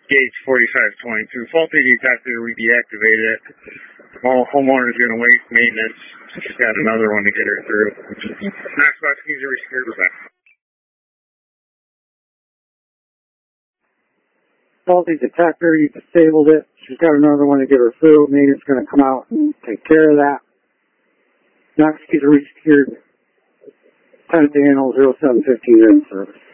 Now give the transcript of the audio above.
gauge 4522. Faulty detector, we deactivated it. All homeowner's going to wait maintenance. She's got another one to get her through. Knoxbox keys are restored. We're back. Faulty detector, you disabled it. She's got another one to get her through. Maintenance going to come out and take care of that. Knox keys are resecured. Lieutenant Daniel 0715 in service.